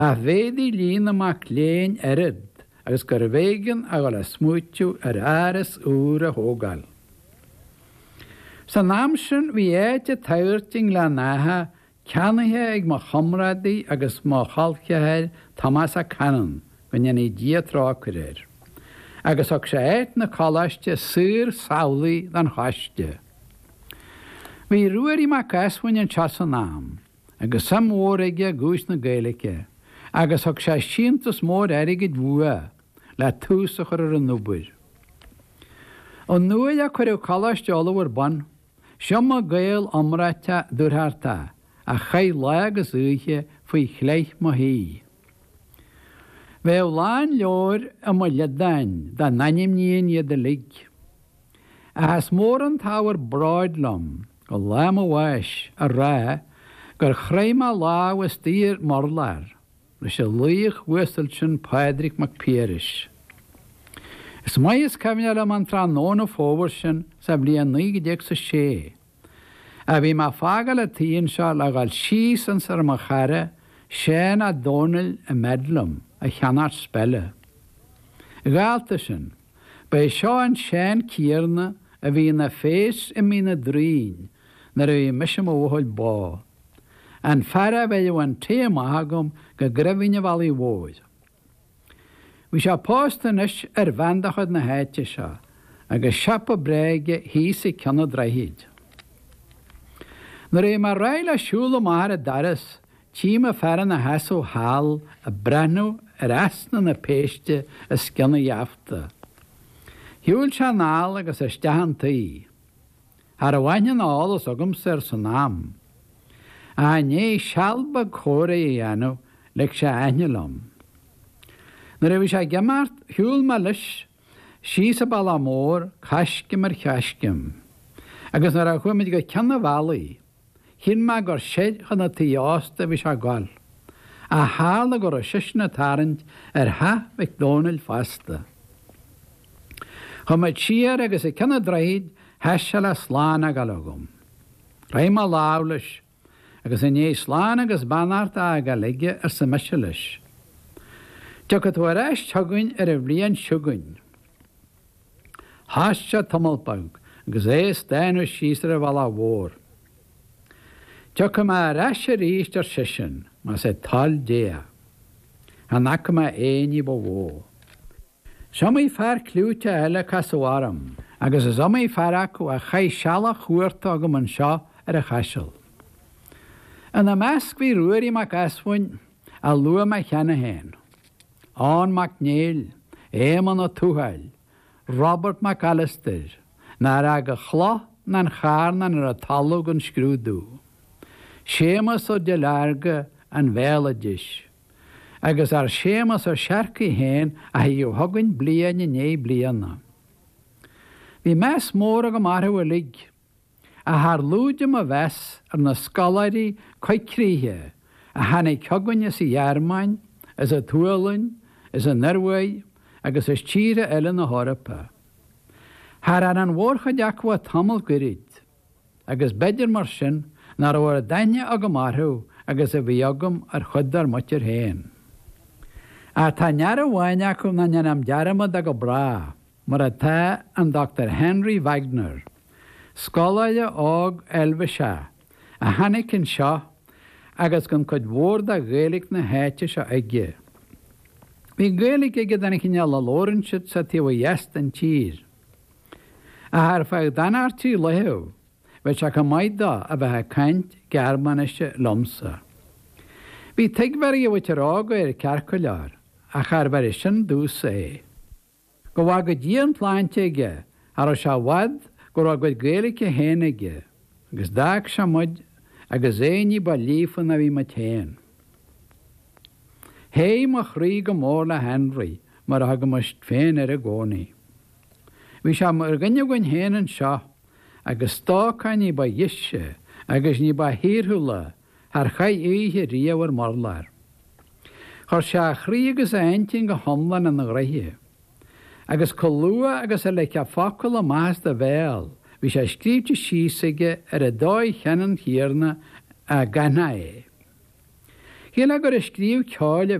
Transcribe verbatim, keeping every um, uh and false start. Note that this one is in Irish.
A bhéadí lína amach léin arid, agus gur bhéigean a gáil a smúitiú ar áras úr a thógáil. Sa námsin bhí éite tairting le nátha ceannaithe ag má chomrádaí agus má chalchathe Thomas a Cannon go nnéanaí díotrácuir. Agus ag sé éit na choláiste súr saolaí den chaiste. Bhí ruairí má cashain an teas an nám, agus sa mór aige gúis na Gaeilge, agus ag sé siantas mór aige dhua le túsach ar an nubair. An nua a chuir choláiste olahar ban, seo má Gael omráte dúrthárta a chaid le agus uige faoi chléith mo hí. Bheith láin leor a mo ledain da nanim níon iad a lig. A has mór an táhar braid lom, go lám a bháis a rá, gur chréime lá was tír morlar, leis a luíoch whistle sin Padraig MacPierish. Is mai is cefneal am an trá nóna fóbhar sin sa blian níodeag sa sé. A bhí má fágal a tíon seo le gáil síos an sar má chara, séan a dónal a medlum a cheanart spelle. Gálta sin, ba seo an séan cíarna a bhí na féis i mína drín na ra bhí misim óhol bá. An fearra bheith an téama hagam go gribhíne bhalaí bhóid. Bhí se póstanis ar bhendachad na héite seo, agus seapa bréige híos i ceanna draithid. Na ra mar réile siúla mar a daras, tíma fearra na heasú hall a brenn ar asna na péiste a scinna jaafta. Hiúil se náil agus a stehantaí. Har a bhaine na álas agam ar san nám. A né sealba chóra i dhéanamh le sé ainelum. Na ra bhí sé gemart hiúil me leis síos a balla mór chaiscim ar chaiscim. Agus na ra chuimiid go ceanna bhalaí. Hyn ma gur séid chana tíásta bhí se gáil. A hála gur a sisna tarint ar ha McDonald fasta. Chumid siar agus i cena draid heis se le sláán a galagum. Raim a láulis, agus in é sláán agus banart a galige ar sa meise leis. Tucha tú aréis tugain ar a bblion siúgain. Hás se tumalpag, agus é stéanú síosar a bhla mhór. Tucha má aréis a ríist ar sisin, má sé tal déa. Hanach má éini bo bhó. Samí fear clúte eile casúaram, agus is samí fear acu a chai seala chuirta agam an seo ar a chaisiil. An a measc bhí ruairí mac asfuin a lua me cheanna héin. An MacNeil, Éman a Tuhail, Robert McAllister, nar a go chla nan charnan ar a talúg an scrúdú. Sémas o de larga an bhéladis. Agus ar sémas o searcaí héin a hiú hagann blian i né blianna. Bhí meas mór a go marthú a lig, a thar lúidem a bheits ar na scalarí chuid críthe, a hanig hagann is i dhearmáin, is a tualainn, is a Norway, agus is tíre eile na Horapa. Thar ar an mhórcha deachha tamil gurid, agus beidir mar sin nar bhar a daine a go marthú agus a bhí agam ar chuddar mutir héin. A tá near a bhhaine acu na neanam dearamad a go brá, mar a tá an Doctor Henry Wagner, scolaile ág elbha se, a hanig an seo agus gon chuid mhór a Gaeilge na héite seo aige. Bhí Gaeilge aige dana cinne le lóranseid sa tíomh dhéast an tír. A thar feadh danartí lethú, bheith se go maidá a bheith caint gearmaniste lomsa. Bhí teagmharí a bhaite rága ar cearcha lear, a charbhar sin dús é. Go bhá go díon pláinte aige, ar se bhad go ra go Gaeilge héanaige, agus daag se muid agus éí ba lífan a bhí me téin. Hé mo chrí go mór le Henry mar a go must féin ar a gcónaí. Bhí se mar gnne goin héanaan seo, agus stácaní ba dhiise, agus ní ba híorthúla, ar chaid ihe riamhar marlar. Chir se a chrí agus a aintin go homlan an na grathe. Agus colúa agus a le ce focail a más de bhéal, bhí sé scríbte síosaige ar a dóid cheann chéarna a gana é. Hela går a scríomh ceáil